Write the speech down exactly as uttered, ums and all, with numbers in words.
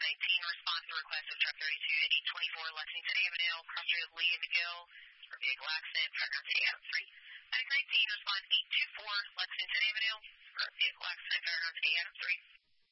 nineteen, respond to request of truck thirty-two at eight twenty-four Lexington Avenue, cross street of Lee and McGill, for vehicle accident, partner to Adam three. Medic nineteen, respond eight two four Lexington Avenue, for vehicle accident, partner to Adam three.